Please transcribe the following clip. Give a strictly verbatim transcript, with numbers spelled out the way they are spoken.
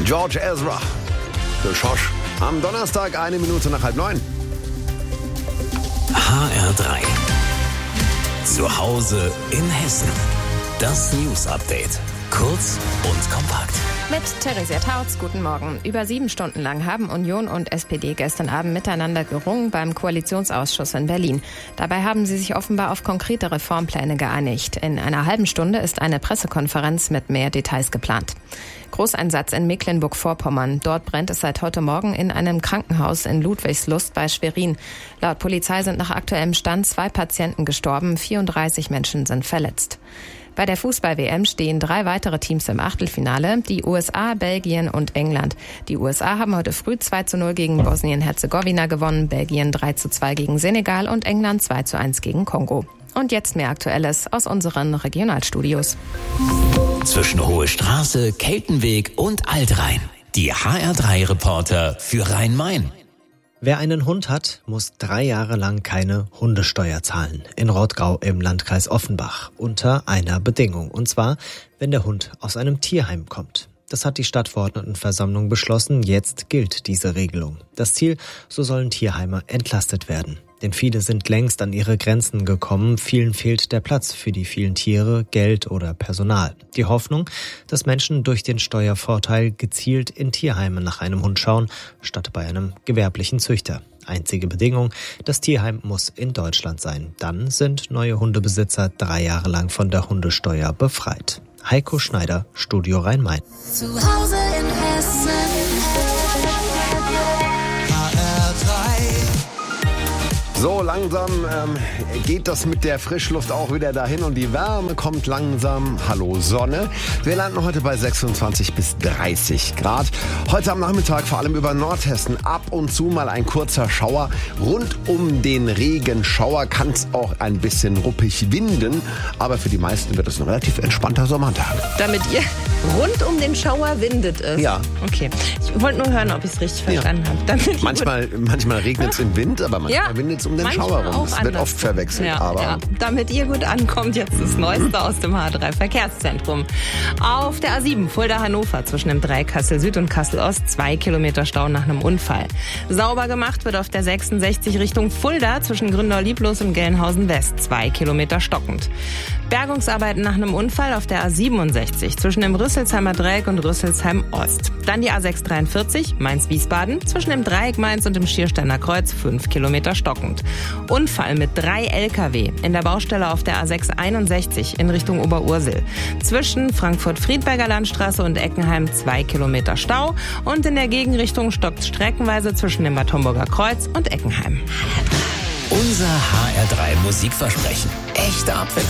George Ezra. The Schosch. Am Donnerstag, eine Minute nach halb neun. H R drei. Zu Hause in Hessen. Das News Update. Kurz und kompakt. Mit Theresia Tautz, guten Morgen. Über sieben Stunden lang haben Union und S P D gestern Abend miteinander gerungen beim Koalitionsausschuss in Berlin. Dabei haben sie sich offenbar auf konkrete Reformpläne geeinigt. In einer halben Stunde ist eine Pressekonferenz mit mehr Details geplant. Großeinsatz in Mecklenburg-Vorpommern. Dort brennt es seit heute Morgen in einem Krankenhaus in Ludwigslust bei Schwerin. Laut Polizei sind nach aktuellem Stand zwei Patienten gestorben, vierunddreißig Menschen sind verletzt. Bei der Fußball-W M stehen drei weitere Teams im Achtelfinale, die U S A, Belgien und England. Die U S A haben heute früh zwei zu null gegen Bosnien-Herzegowina gewonnen, Belgien drei zu zwei gegen Senegal und England zwei zu eins gegen Kongo. Und jetzt mehr Aktuelles aus unseren Regionalstudios. Zwischen Hohe Straße, Keltenweg und Altrhein. Die H R drei Reporter für Rhein-Main. Wer einen Hund hat, muss drei Jahre lang keine Hundesteuer zahlen. In Rottgau im Landkreis Offenbach. Unter einer Bedingung. Und zwar, wenn der Hund aus einem Tierheim kommt. Das hat die Stadtverordnetenversammlung beschlossen. Jetzt gilt diese Regelung. Das Ziel, so sollen Tierheime entlastet werden. Denn viele sind längst an ihre Grenzen gekommen. Vielen fehlt der Platz für die vielen Tiere, Geld oder Personal. Die Hoffnung, dass Menschen durch den Steuervorteil gezielt in Tierheime nach einem Hund schauen, statt bei einem gewerblichen Züchter. Einzige Bedingung, das Tierheim muss in Deutschland sein. Dann sind neue Hundebesitzer drei Jahre lang von der Hundesteuer befreit. Heiko Schneider, Studio Rhein-Main. Zu Hause in Hessen. So langsam ähm, geht das mit der Frischluft auch wieder dahin und die Wärme kommt langsam. Hallo Sonne. Wir landen heute bei sechsundzwanzig bis dreißig Grad. Heute am Nachmittag vor allem über Nordhessen ab und zu mal ein kurzer Schauer. Rund um den Regenschauer kann es auch ein bisschen ruppig winden, aber für die meisten wird es ein relativ entspannter Sommertag. Damit ihr rund um den Schauer windet es? Ja. Okay. Ich wollte nur hören, ob ich es richtig verstanden ja. habe. Damit manchmal manchmal regnet es im Wind, aber manchmal ja. windet es um den Manchmal Schauer rum. Das wird anders. oft verwechselt. Ja, aber ja. Damit ihr gut ankommt, jetzt das Neueste aus dem H R drei Verkehrszentrum. Auf der A sieben Fulda-Hannover zwischen dem Dreieck Kassel Süd und Kassel Ost zwei Kilometer Stau nach einem Unfall. Sauber gemacht wird auf der sechsundsechzig Richtung Fulda zwischen Gründau-Lieblos und Gelnhausen West zwei Kilometer stockend. Bergungsarbeiten nach einem Unfall auf der A siebenundsechzig zwischen dem Rüsselsheimer Dreieck und Rüsselsheim Ost. Dann die A sechshundertdreiundvierzig Mainz-Wiesbaden zwischen dem Dreieck Mainz und dem Schiersteiner Kreuz fünf Kilometer stockend. Unfall mit drei L K W in der Baustelle auf der A sechshunderteinundsechzig in Richtung Oberursel. Zwischen Frankfurt-Friedberger Landstraße und Eckenheim zwei Kilometer Stau und in der Gegenrichtung stockt streckenweise zwischen dem Bad Homburger Kreuz und Eckenheim. Unser H R drei Musikversprechen. Echte Abwechslung.